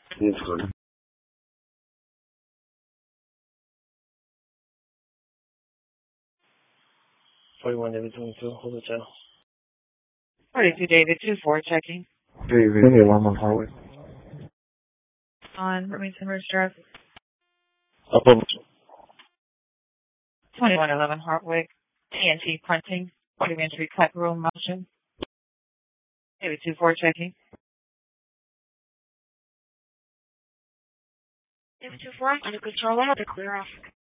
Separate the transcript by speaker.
Speaker 1: It's good. 41 David 22, hold the tail.
Speaker 2: 42 David 24, checking.
Speaker 1: David, 1 on Harwood.
Speaker 2: On Remington Ridge Drive.
Speaker 1: Up on
Speaker 2: 2111 Hartwick. TNT printing. Rudimentary cut room motion. David 24, checking.
Speaker 3: David 24, under control, I have to clear off.